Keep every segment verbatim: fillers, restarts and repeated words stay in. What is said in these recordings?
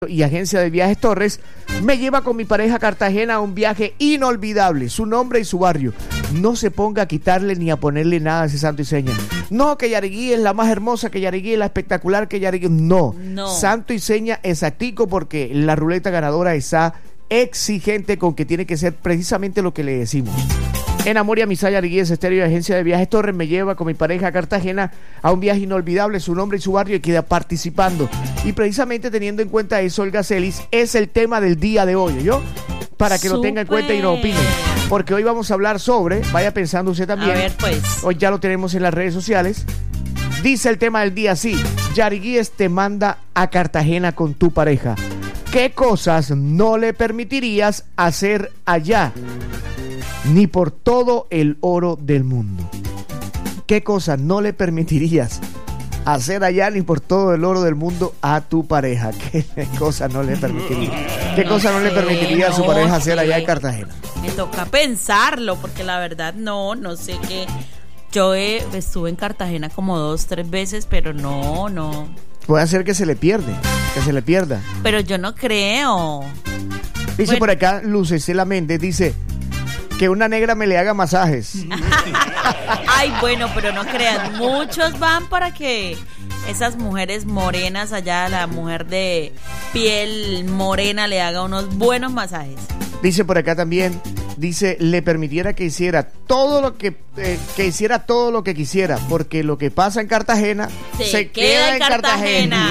Y Agencia de Viajes Torres me lleva con mi pareja a Cartagena a un viaje inolvidable, su nombre y su barrio. No se ponga a quitarle ni a ponerle nada a ese santo y seña. No, que Yariguí es la más hermosa, que Yariguí es la espectacular, que Yariguí... No, no. Santo y seña exactico, porque la ruleta ganadora está exigente con que tiene que ser precisamente lo que le decimos. En Amor y Amistad, Yariguí es Estéreo y Agencia de Viajes Torres me lleva con mi pareja a Cartagena a un viaje inolvidable, su nombre y su barrio, y queda participando. Y precisamente teniendo en cuenta eso, Olga Celis, es el tema del día de hoy, ¿yo? Para que Super. lo tenga en cuenta y lo opine. Porque hoy vamos a hablar sobre, vaya pensando usted también. A ver, pues. Hoy ya lo tenemos en las redes sociales. Dice el tema del día así: Yariguíes te manda a Cartagena con tu pareja. ¿Qué cosas no le permitirías hacer allá? Ni por todo el oro del mundo. ¿Qué cosas no le permitirías hacer allá ni por todo el oro del mundo a tu pareja? ¿Qué cosas no le permitirías? ¿Qué no cosas no sé, le permitiría no a su pareja sé. hacer allá en Cartagena? Me toca pensarlo, porque la verdad no, no sé qué. Yo eh, estuve en Cartagena como dos, tres veces, pero no, no. Puede ser que se le pierde, que se le pierda. Pero yo no creo. Dice Bueno. por acá Lucecela Méndez, dice que una negra me le haga masajes. Ay, bueno, pero no crean, muchos van para que esas mujeres morenas allá, la mujer de piel morena le haga unos buenos masajes. Dice por acá también, dice, le permitiera que hiciera todo lo que eh, que hiciera todo lo que quisiera, porque lo que pasa en Cartagena se, se queda, queda en en Cartagena.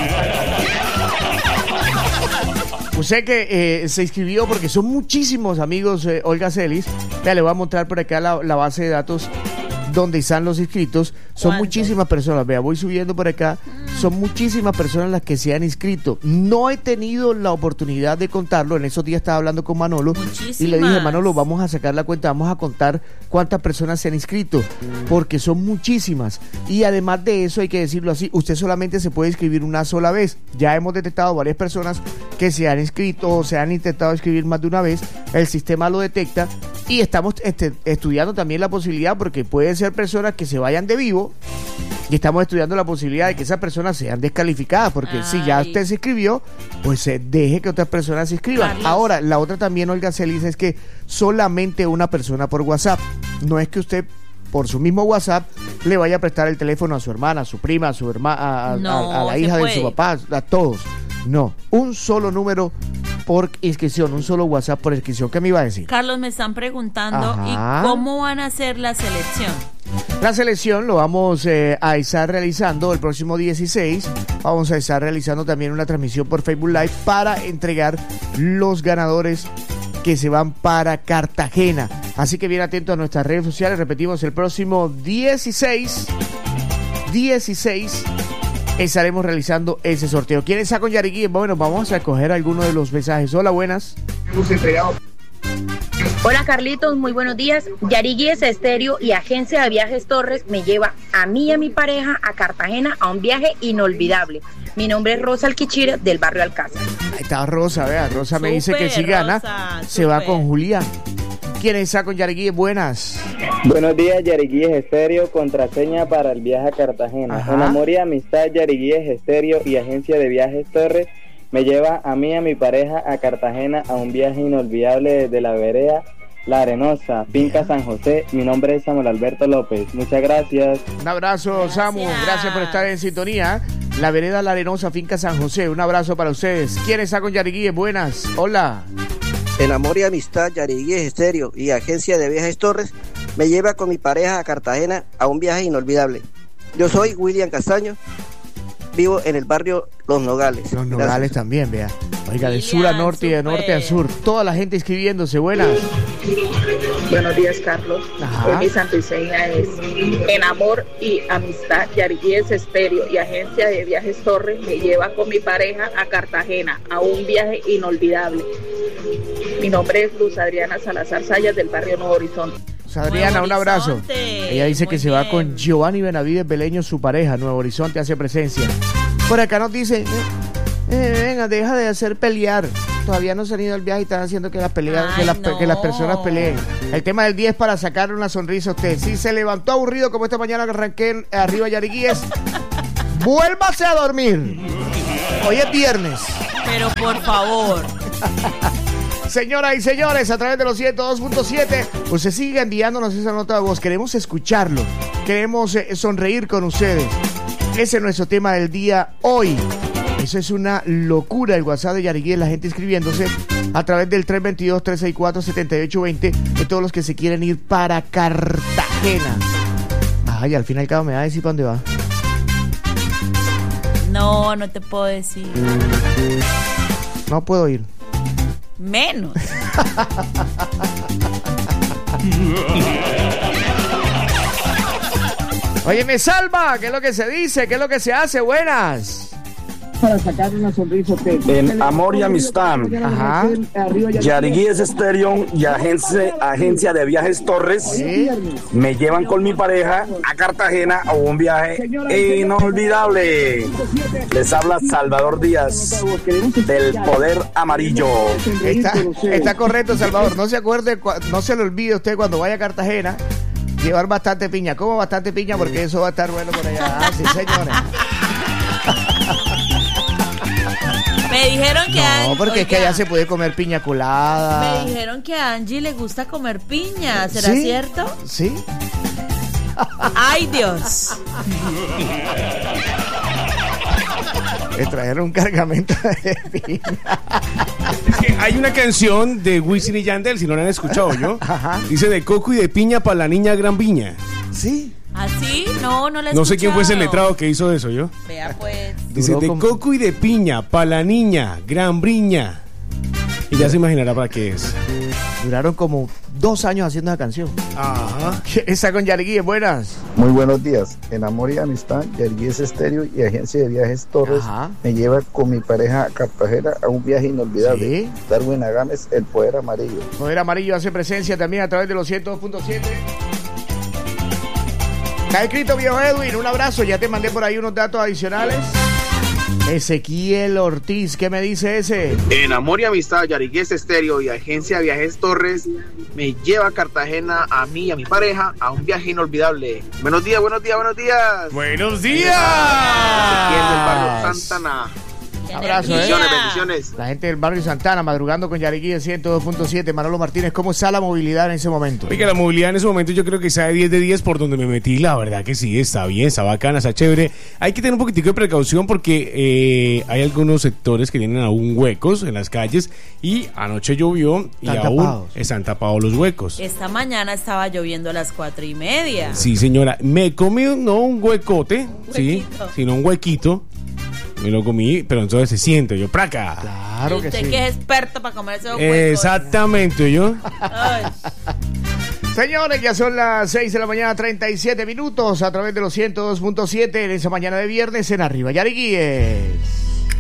Usted que eh, se inscribió, porque son muchísimos amigos, eh, Olga Celis. Ya le voy a mostrar por acá la, la base de datos donde están los inscritos. Son ¿Cuántos? muchísimas personas. Vea, voy subiendo por acá. Mm. Son muchísimas personas las que se han inscrito. No he tenido la oportunidad de contarlo. En esos días estaba hablando con Manolo. Muchísimas. Y le dije, Manolo, vamos a sacar la cuenta, vamos a contar cuántas personas se han inscrito, porque son muchísimas. Y además de eso, hay que decirlo así, usted solamente se puede inscribir una sola vez. Ya hemos detectado varias personas que se han inscrito o se han intentado inscribir más de una vez. El sistema lo detecta y estamos este, estudiando también la posibilidad, porque pueden ser personas que se vayan de vivo, y estamos estudiando la posibilidad de que esas personas sean descalificadas, porque Ay. si ya usted se inscribió, pues eh, deje que otras personas se inscriban. Carlos. Ahora, la otra también, Olga Celis, es que solamente una persona por WhatsApp. No es que usted por su mismo WhatsApp le vaya a prestar el teléfono a su hermana, a su prima, a su hermana, a, a- No, a- a la se hija de puede. su papá, a todos. No, un solo número por inscripción, un solo WhatsApp por inscripción. ¿Qué me iba a decir? Carlos, me están preguntando, Ajá. ¿y cómo van a hacer la selección? La selección lo vamos eh, a estar realizando el próximo dieciséis. Vamos a estar realizando también una transmisión por Facebook Live para entregar los ganadores que se van para Cartagena. Así que bien atento a nuestras redes sociales. Repetimos, el próximo dieciséis estaremos realizando ese sorteo. ¿Quién está con Yariguí? Bueno, vamos a coger algunos de los mensajes. Hola, buenas. Hola Carlitos, muy buenos días. Yariguí es Estéreo y Agencia de Viajes Torres me lleva a mí y a mi pareja a Cartagena a un viaje inolvidable. Mi nombre es Rosa Alquichira, del barrio Alcázar. Ahí está Rosa, vea. Rosa me dice que si Súper, gana, Rosa, se va súper. con Julián. ¿Quién está con Yariguí? Buenas. Buenos días, Yariguíes Estéreo, contraseña para el viaje a Cartagena. Ajá. En amor y amistad, Yariguíes Estéreo y Agencia de Viajes Torres me lleva a mí y a mi pareja a Cartagena a un viaje inolvidable desde la vereda La Arenosa, Finca San José. Mi nombre es Samuel Alberto López. Muchas gracias. Un abrazo, Gracias. Samu. Gracias por estar en sintonía. La vereda La Arenosa, Finca San José. Un abrazo para ustedes. ¿Quién está con Yariguí? Buenas. Hola. En Amor y Amistad, Yariguíes Estéreo y Agencia de Viajes Torres me lleva con mi pareja a Cartagena a un viaje inolvidable. Yo soy William Castaño, vivo en el barrio Los Nogales. Los Nogales Gracias. también, vea. Oiga, de William, sur a norte y de norte a súper. sur. Toda la gente inscribiéndose. Buenas. Buenos días, Carlos. Ajá. Hoy mi santo y seña es en amor y amistad, Yariguíes Estéreo y Agencia de Viajes Torres me lleva con mi pareja a Cartagena a un viaje inolvidable. Mi nombre es Luz Adriana Salazar Sayas, del barrio Nuevo Horizonte. Adriana, un abrazo. Horizonte. Ella dice Muy que se va bien. con Giovanni Benavides Beleño, su pareja. Nuevo Horizonte hace presencia. Por acá nos dice, eh, eh, venga, deja de hacer pelear. Todavía no se han ido al viaje y están haciendo que las peleas, que Ay, las, no. que las personas peleen. El tema del día es para sacarle una sonrisa a usted. Si se levantó aburrido como esta mañana que arranqué en- arriba Yariguíes, vuélvase a dormir. Hoy es viernes. Pero por favor. Señoras y señores, a través de los ciento dos punto siete, usted siga enviándonos esa nota de voz. Queremos escucharlo. Queremos eh, sonreír con ustedes. Ese es nuestro tema del día hoy. Eso es una locura, el WhatsApp de Yariguí, la gente inscribiéndose a través del tres dos dos, tres seis cuatro, siete ocho dos cero de todos los que se quieren ir para Cartagena. Ay, al fin y al cabo me va a decir para dónde va. No, no te puedo decir. No puedo ir. Menos. Oye, me salva, ¿qué es lo que se dice? ¿Qué es lo que se hace? Buenas. Para sacar una sonrisa en amor y amistad. Ajá. Yariguí es Estéreo y agencia, agencia de viajes Torres. ¿Sí? Me llevan con mi pareja a Cartagena a un viaje inolvidable. Les habla Salvador Díaz del Poder Amarillo. Está, está correcto, Salvador. No se acuerde, no se le olvide usted cuando vaya a Cartagena llevar bastante piña. ¿Cómo bastante piña? Porque eso va a estar bueno por allá. Ah, sí, señores. Me dijeron que No, Angie, porque oiga, es que allá se puede comer piña colada. Me dijeron que a Angie le gusta comer piña. ¿Será ¿Sí? cierto? Sí. ¡Ay, Dios! Le trajeron un cargamento de piña. Es que hay una canción de Wisin y Yandel, si no la han escuchado yo. Ajá. Dice de coco y de piña para la niña Gran Viña. Sí. ¿Así? No, no la he No sé quién fue ese escuchado. letrado que hizo eso, yo. Vea pues. Dice Duró de como- coco y de piña para la niña Gran Viña. Y ya se imaginará para qué es. Duraron como dos años haciendo esa canción. Ajá. Esa con Yariguí, buenas. Muy buenos días. En amor y amistad, Yariguí es Estéreo y agencia de viajes Torres Ajá. me lleva con mi pareja a Cartagena a un viaje inolvidable. Sí. Darwin Agames, el Poder Amarillo. Poder Amarillo hace presencia también a través de los ciento dos punto siete. Está escrito, viejo Edwin. Un abrazo. Ya te mandé por ahí unos datos adicionales. Ezequiel Ortiz, ¿qué me dice ese? En amor y amistad, Yariguí es Estéreo y agencia de viajes Torres me lleva a Cartagena a mí y a mi pareja a un viaje inolvidable. Buenos días, buenos días, buenos días. ¡Buenos días! Ezequiel del barrio Santana. ¡Qué Abrazo, energía! Bendiciones, bendiciones. La gente del barrio Santana madrugando con Yariguí de ciento dos punto siete. Manolo Martínez, ¿cómo está la movilidad en ese momento? Oiga, la movilidad en ese momento yo creo que está de diez de diez por donde me metí. La verdad que sí, está bien, está bacana, está chévere. Hay que tener un poquitico de precaución porque eh, hay algunos sectores que tienen aún huecos en las calles y anoche llovió y Están aún tapados. están tapados los huecos. Esta mañana estaba lloviendo a las cuatro y media. Sí, señora, me comí no un huecote, sí, Huequito. sino un huequito. Me lo comí, pero entonces se siente yo, ¡praca! Claro Y que usted sí. que es experto para comer esos huecos. Exactamente, yo. Ay. Señores, ya son las seis de la mañana, treinta y siete minutos a través de los ciento dos punto siete en esa mañana de viernes en Arriba Yariguíes.